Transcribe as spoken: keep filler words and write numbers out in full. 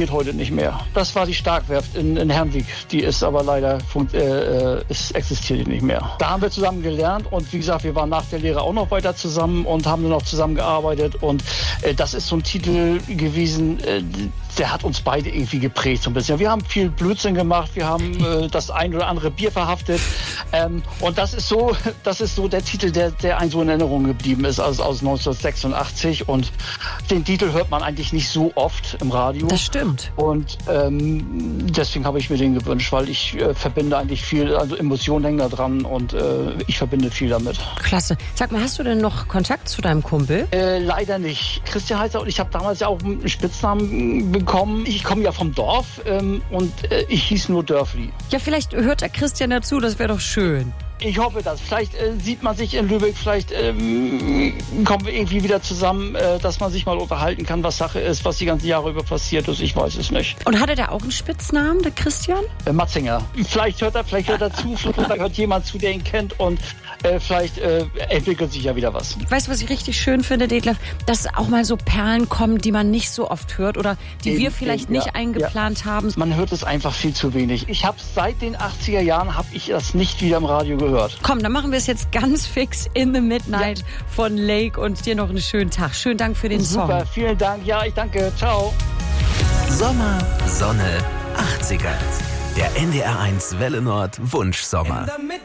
existiert heute nicht mehr. Das war die Starkwerft in, in Hermwig. Die ist aber leider äh, ist, existiert nicht mehr. Da haben wir zusammen gelernt und wie gesagt, wir waren nach der Lehre auch noch weiter zusammen und haben dann noch zusammengearbeitet. Und äh, das ist so ein Titel gewesen, äh, der hat uns beide irgendwie geprägt so ein bisschen. Wir haben viel Blödsinn gemacht, wir haben äh, das ein oder andere Bier verhaftet. Ähm, und das ist so, das ist so der Titel, der, der einem so in Erinnerung geblieben ist, also aus neunzehnhundertsechsundachtzig. Und den Titel hört man eigentlich nicht so oft im Radio. Das stimmt. Und ähm, deswegen habe ich mir den gewünscht, weil ich äh, verbinde eigentlich viel, also Emotionen hängen da dran und äh, ich verbinde viel damit. Klasse. Sag mal, hast du denn noch Kontakt zu deinem Kumpel? Äh, leider nicht. Christian heißt er und ich habe damals ja auch einen Spitznamen bekommen. Ich komme ja vom Dorf ähm, und äh, ich hieß nur Dörfli. Ja, vielleicht hört der Christian dazu, das wäre doch schön. Ich hoffe das. Vielleicht äh, sieht man sich in Lübeck, vielleicht ähm, kommen wir irgendwie wieder zusammen, äh, dass man sich mal unterhalten kann, was Sache ist, was die ganzen Jahre über passiert ist. Ich weiß es nicht. Und hatte der auch einen Spitznamen, der Christian? Äh, Matzinger. Vielleicht hört er, vielleicht hört er zu, vielleicht hört jemand zu, der ihn kennt und äh, vielleicht äh, entwickelt sich ja wieder was. Weißt du, was ich richtig schön finde, Detlef? Dass auch mal so Perlen kommen, die man nicht so oft hört oder die eben, wir vielleicht eben, nicht ja, eingeplant ja. haben. Man hört es einfach viel zu wenig. Ich habe seit den achtziger Jahren habe ich das nicht wieder im Radio gehört. Komm, dann machen wir es jetzt ganz fix in the Midnight ja. von Lake und dir noch einen schönen Tag. Schönen Dank für den Super, Song. Super, vielen Dank. Ja, ich danke. Ciao. Sommer, Sonne, achtziger. Der N D R eins Welle Nord Wunschsommer.